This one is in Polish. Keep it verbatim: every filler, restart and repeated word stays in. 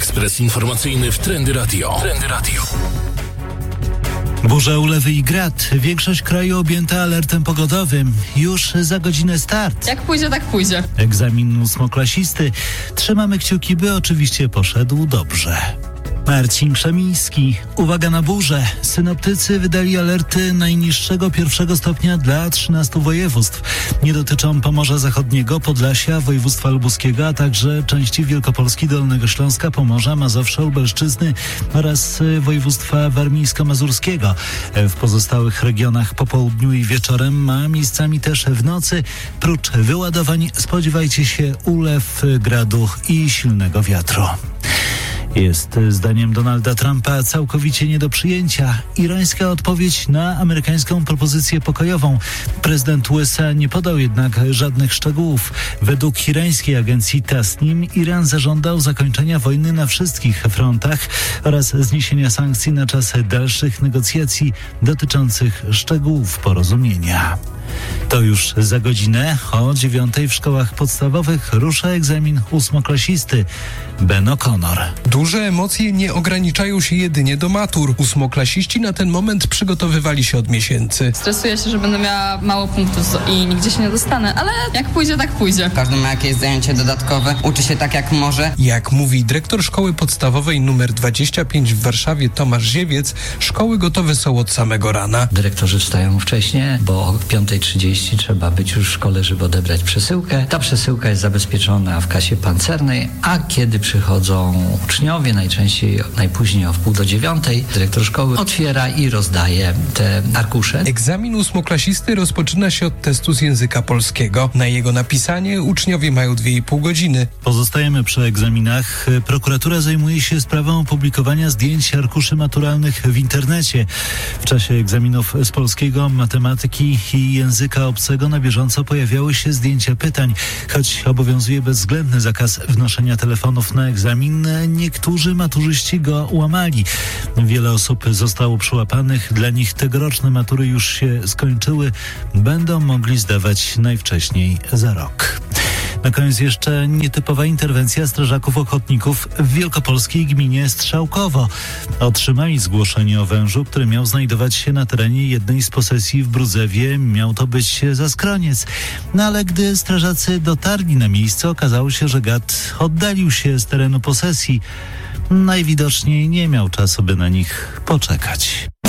Ekspres informacyjny w Trendy Radio. Trendy Radio. Burza, ulewy i grad. Większość kraju objęta alertem pogodowym. Już za godzinę start. Jak pójdzie, tak pójdzie. Egzamin ósmoklasisty. Trzymamy kciuki, by oczywiście poszedł dobrze. Marcin Krzemiński. Uwaga na burzę. Synoptycy wydali alerty najniższego pierwszego stopnia dla trzynastu województw. Nie dotyczą Pomorza Zachodniego, Podlasia, województwa lubuskiego, a także części Wielkopolski, Dolnego Śląska, Pomorza, Mazowsza, Lubelszczyzny oraz województwa warmińsko-mazurskiego. W pozostałych regionach po południu i wieczorem, a miejscami też w nocy, prócz wyładowań spodziewajcie się ulew, gradu i silnego wiatru. Jest, zdaniem Donalda Trumpa, całkowicie nie do przyjęcia irańska odpowiedź na amerykańską propozycję pokojową. Prezydent U S A nie podał jednak żadnych szczegółów. Według irańskiej agencji Tasnim Iran zażądał zakończenia wojny na wszystkich frontach oraz zniesienia sankcji na czas dalszych negocjacji dotyczących szczegółów porozumienia. To już za godzinę o dziewiątej w szkołach podstawowych rusza egzamin ósmoklasisty. Ben O'Connor. Duże emocje nie ograniczają się jedynie do matur. Ósmoklasiści na ten moment przygotowywali się od miesięcy. Stresuję się, że będę miała mało punktów i nigdzie się nie dostanę, ale jak pójdzie, tak pójdzie. Każdy ma jakieś zajęcie dodatkowe, uczy się tak jak może. Jak mówi dyrektor szkoły podstawowej nr dwadzieścia pięć w Warszawie Tomasz Ziewiec, szkoły gotowe są od samego rana. Dyrektorzy wstają wcześniej, bo o piątej trzydzieści trzeba być już w szkole, żeby odebrać przesyłkę. Ta przesyłka jest zabezpieczona w kasie pancernej, a kiedy przychodzą uczniowie, najczęściej najpóźniej o wpół do dziewiątej, dyrektor szkoły otwiera i rozdaje te arkusze. Egzamin ósmoklasisty rozpoczyna się od testu z języka polskiego. Na jego napisanie uczniowie mają dwie i pół godziny. Pozostajemy przy egzaminach. Prokuratura zajmuje się sprawą opublikowania zdjęć arkuszy maturalnych w internecie. W czasie egzaminów z polskiego, matematyki i języka obcego na bieżąco pojawiały się zdjęcia pytań. Choć obowiązuje bezwzględny zakaz wnoszenia telefonów na egzamin, niektórzy maturzyści go łamali. Wiele osób zostało przyłapanych. Dla nich tegoroczne matury już się skończyły. Będą mogli zdawać najwcześniej za rok. Na koniec jeszcze nietypowa interwencja strażaków ochotników w wielkopolskiej gminie Strzałkowo. Otrzymali zgłoszenie o wężu, który miał znajdować się na terenie jednej z posesji w Brudzewie. Miał to być zaskroniec. No ale gdy strażacy dotarli na miejsce, okazało się, że gad oddalił się z terenu posesji. Najwidoczniej nie miał czasu, by na nich poczekać.